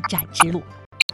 战之路。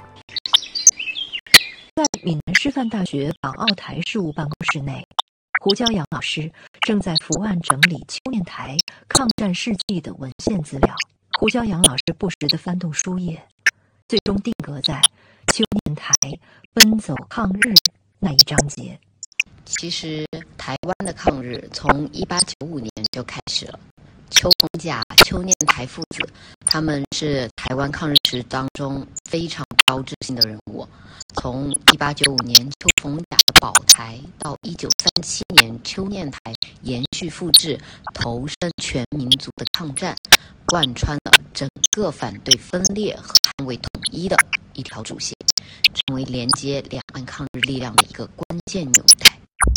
在闽南师范大学港澳台事务办公室内，胡椒阳老师正在伏案整理邱念台抗战事迹的文献资料。胡椒阳老师不时地翻动书页，最终定格在邱念台奔走抗日那一章节。 其实台湾的抗日从1895年就开始了。邱逢甲、邱念台父子，他们是台湾抗日史当中非常标志性的人物。从1895年邱逢甲的保台到1937年邱念台延续复制，投身全民族的抗战，贯穿了整个反对分裂和捍卫统一的一条主线，成为连接两岸抗日力量的一个关键纽带。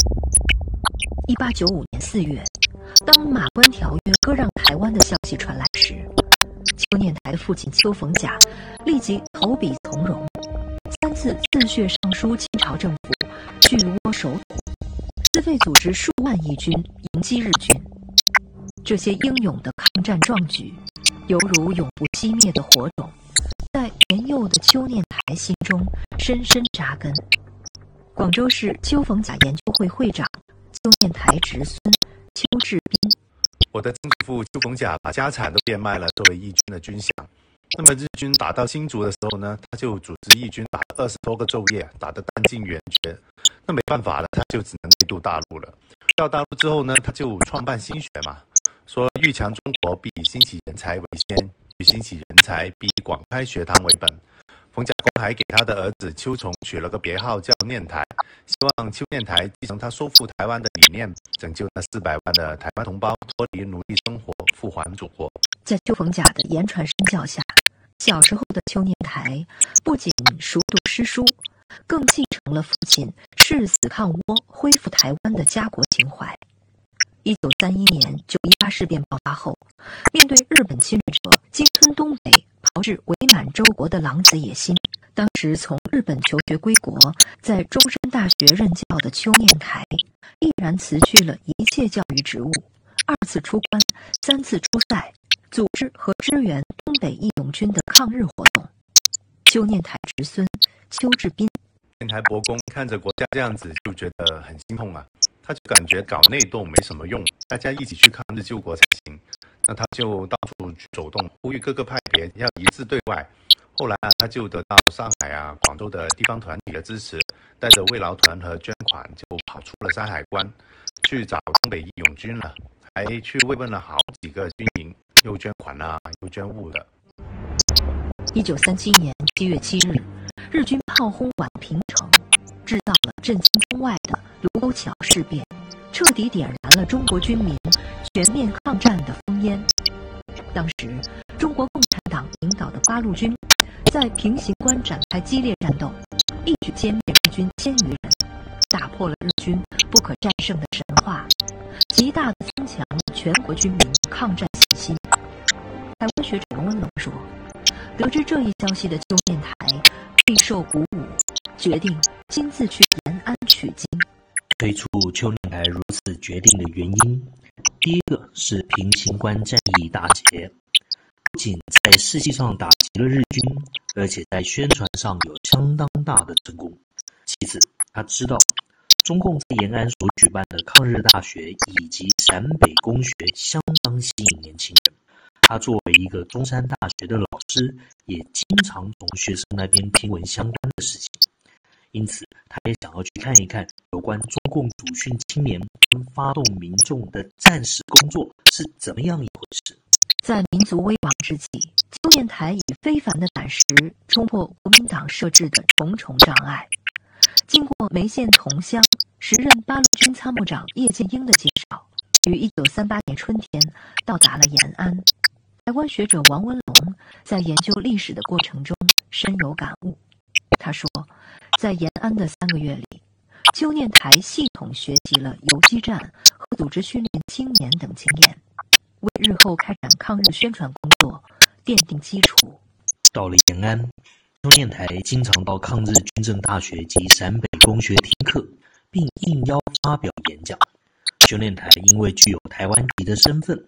1895年4月，当马关条约割让台湾的消息传来时，邱念台的父亲邱逢甲立即投笔从戎，3次自血上书清朝政府，据倭守土，自费组织数万义军迎击日军。这些英勇的抗战壮举，犹如永不熄灭的火种，在年幼的邱念台心中深深扎根。广州市邱逢甲研究会会长邱念台侄孙邱志斌： 我的曾祖父邱逢甲把家产都变卖了作为义军的军饷。那么日军打到新竹的时候呢，他就组织义军打了20多个昼夜，打得弹尽援绝。那没办法了，他就只能内渡大陆了。到大陆之后呢，他就创办新学嘛，说欲强中国，必以兴起人才为先，欲兴起人才，必以广开学堂为本。冯甲公还给他的儿子邱崇取了个别号叫念台，希望邱念台继承他收复台湾的理念，拯救那400万的台湾同胞脱离奴隶生活，复还祖国。 在邱逢甲的言传身教下，小时候的邱念台不仅熟读诗书，更继承了父亲誓死抗倭、恢复台湾的家国情怀。1931年9·18事变爆发后，面对日本侵略者鲸吞东北、炮制伪满洲国的狼子野心，当时从日本求学归国，在中山大学任教的邱念台，毅然辞去了一切教育职务，2次出关，3次出塞，组织和支援东北义勇军的抗日活动。邱念台侄孙邱志斌： 念台伯公看着国家这样子，就觉得很心痛啊。他就感觉搞内斗没什么用，大家一起去抗日救国才行。那他就到处去走动，呼吁各个派别要一致对外。后来他就得到上海广州的地方团体的支持，带着慰劳团和捐款，就跑出了山海关，去找东北义勇军了，还去慰问了好几个军营，又捐款又捐物的。 1937年7月7日，日军炮轰宛平城，制造了震惊中外的卢沟桥事变，彻底点燃了中国军民全面抗战的烽烟。当时，中国共产党领导的八路军在平型关展开激烈战斗，一举歼灭日军1000余人，打破了日军不可战胜的神话，极大地增强了全国军民抗战信心。台湾学者王文龙说，得知这一消息的邱念台备受鼓舞，决定亲自去延安取经。 推出邱念台如此决定的原因，第一个是平型关战役大捷，不仅在士气上打击了日军，而且在宣传上有相当大的成功。其次，他知道中共在延安所举办的抗日大学以及陕北公学相当吸引年轻人。他作为一个中山大学的老师，也经常从学生那边听闻相关的事情，因此他也想要去看一看有关中共主训青年跟发动民众的战时工作是怎么样一回事。 在民族危亡之际，邱念台以非凡的胆识冲破国民党设置的重重障碍。经过梅县同乡时任八路军参谋长叶剑英的介绍，于1938年春天到达了延安。台湾学者王文龙在研究历史的过程中深有感悟。他说，在延安的3个月里，邱念台系统学习了游击战和组织训练青年等经验，为日后开展抗日宣传工作奠定基础。 到了延安，邱念台经常到抗日军政大学及陕北公学听课，并应邀发表演讲。邱念台因为具有台湾籍的身份，